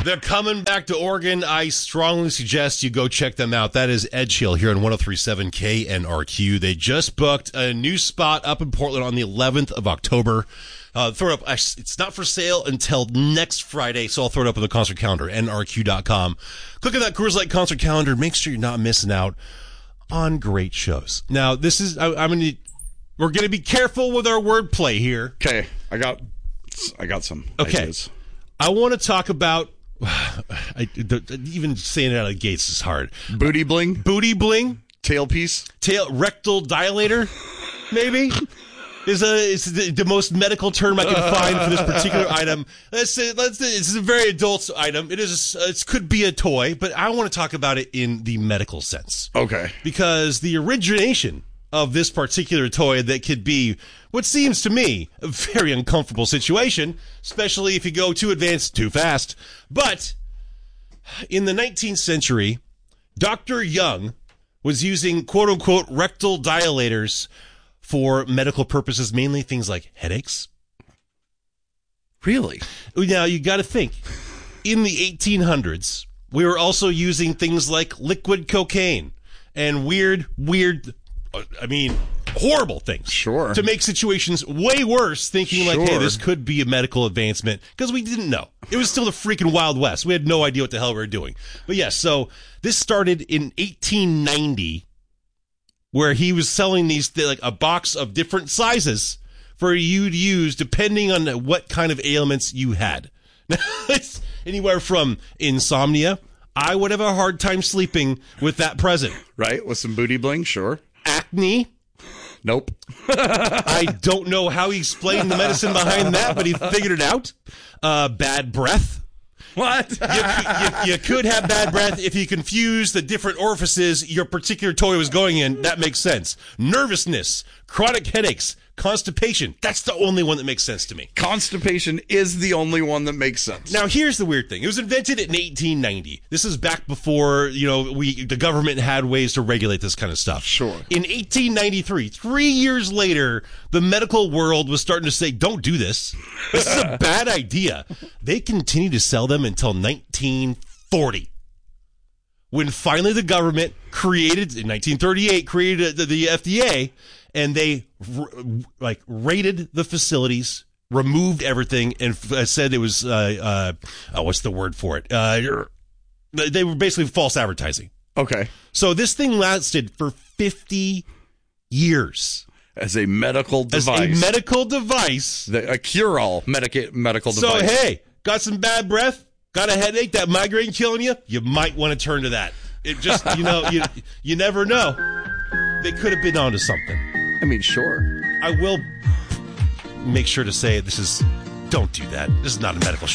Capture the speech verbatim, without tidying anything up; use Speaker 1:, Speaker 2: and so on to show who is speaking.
Speaker 1: They're coming back to Oregon. I strongly suggest you go check them out. That is Ed Chill here on one oh three point seven K N R Q. They just booked a new spot up in Portland on the eleventh of October. Uh, throw it up. It's not for sale until next Friday, so I'll throw it up on the concert calendar, N R Q dot com. Click on that Coors Light concert calendar. Make sure you're not missing out on great shows. Now, this is, I, I'm going to, we're going to be careful with our wordplay here.
Speaker 2: Okay, I got, I got some
Speaker 1: okay.
Speaker 2: ideas.
Speaker 1: I want to talk about, I, the, even saying it out of the gates is hard.
Speaker 2: Booty bling?
Speaker 1: Booty bling?
Speaker 2: Tailpiece?
Speaker 1: Tail, rectal dilator, maybe? Is a is the, the most medical term I can find for this particular item. Let's say let's say it's a very adult item. It is a, it could be a toy, but I want to talk about it in the medical sense.
Speaker 2: Okay.
Speaker 1: Because the origination of this particular toy that could be what seems to me a very uncomfortable situation, especially if you go too advanced too fast. But in the nineteenth century, Doctor Young was using quote unquote rectal dilators for medical purposes, mainly things like headaches.
Speaker 2: Really?
Speaker 1: Now, you got to think. In the eighteen hundreds, we were also using things like liquid cocaine and weird, weird, I mean, horrible things.
Speaker 2: Sure.
Speaker 1: To make situations way worse, thinking
Speaker 2: Sure.
Speaker 1: like, hey, this could be a medical advancement, because we didn't know. It was still the freaking Wild West. We had no idea what the hell we were doing. But yes, yeah, so this started in eighteen ninety, where he was selling these, like a box of different sizes for you to use depending on what kind of ailments you had. It's anywhere from insomnia. I would have a hard time sleeping with that present.
Speaker 2: Right, with some booty bling, sure.
Speaker 1: Acne.
Speaker 2: Nope.
Speaker 1: I don't know how he explained the medicine behind that, but he figured it out. Uh, bad breath.
Speaker 2: What?
Speaker 1: you, you, you could have bad breath if you confuse the different orifices your particular toy was going in. That makes sense. Nervousness, chronic headaches, constipation. That's the only one that makes sense to me.
Speaker 2: Constipation is the only one that makes sense.
Speaker 1: Now, here's the weird thing. It was invented in eighteen ninety. This is back before, you know, we the government had ways to regulate this kind of stuff.
Speaker 2: Sure.
Speaker 1: In eighteen ninety-three, three years later, the medical world was starting to say, don't do this. This is a bad idea. They continued to sell them until nineteen forty. When finally the government created, in nineteen thirty-eight, created the, the F D A, and they like raided the facilities, removed everything, and f- said it was, uh, uh, oh, what's the word for it? Uh, they were basically false advertising.
Speaker 2: Okay.
Speaker 1: So this thing lasted for fifty years.
Speaker 2: As a medical device.
Speaker 1: As a medical device.
Speaker 2: The, a cure-all medica- medical
Speaker 1: so,
Speaker 2: device.
Speaker 1: So, hey, got some bad breath? Got a headache? That migraine killing you? You might want to turn to that. It just, you know, you you never know. They could have been onto something.
Speaker 2: I mean, sure.
Speaker 1: I will make sure to say this is, don't do that. This is not a medical show.